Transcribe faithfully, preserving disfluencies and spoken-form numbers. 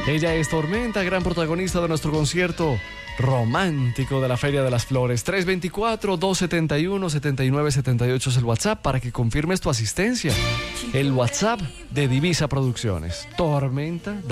Ella es Tormenta, gran protagonista de nuestro concierto romántico de la Feria de las Flores. tres dos cuatro, dos siete uno, siete nueve siete ocho es el WhatsApp para que confirmes tu asistencia. El WhatsApp de Divisa Producciones. Tormenta.